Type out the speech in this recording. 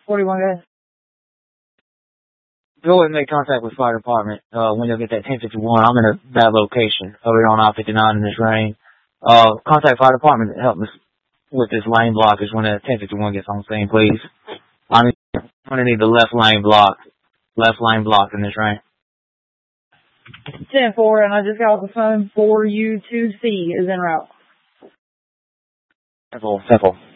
41 guys. Go ahead and make contact with fire department when you'll get that 1051. I'm in a bad location over here on I-59 in this rain. Contact fire department to help us with this lane blockage when that 1051 gets on scene, please. I'm gonna need the left lane blocked in this rain. 10-4, and I just got off the phone. 4U2C is en route. Simple.